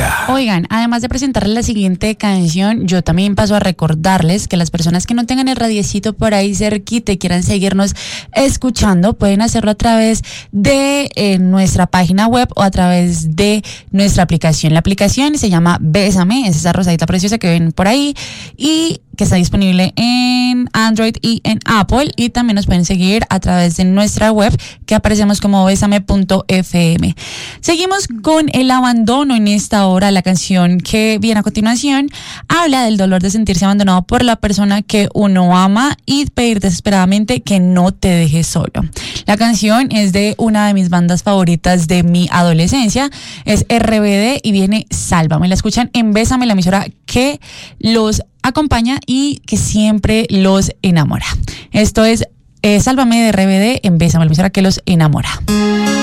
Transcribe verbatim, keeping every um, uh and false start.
Vibra. Oigan, además de presentarles la siguiente canción, yo también paso a recordarles que las personas que no tengan el radiecito por ahí cerquita y quieran seguirnos escuchando, pueden hacerlo a través de eh, nuestra página web o a través de nuestra aplicación. La aplicación se llama Bésame, es esa rosadita preciosa que ven por ahí y que está disponible en Android y en Apple, y también nos pueden seguir a través de nuestra web que aparecemos como besame punto f m. Seguimos con el abandono en esta hora. La canción que viene a continuación habla del dolor de sentirse abandonado por la persona que uno ama y pedir desesperadamente que no te deje solo. La canción es de una de mis bandas favoritas de mi adolescencia, es R B D y viene Sálvame. La escuchan en Bésame, la emisora que los acompaña y que siempre los enamora. Esto es eh, Sálvame de R B D en Bésame, la emisora que los enamora.